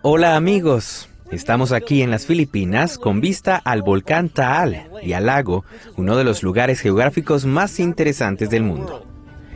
Hola amigos, estamos aquí en las Filipinas con vista al volcán Taal y al lago, uno de los lugares geográficos más interesantes del mundo.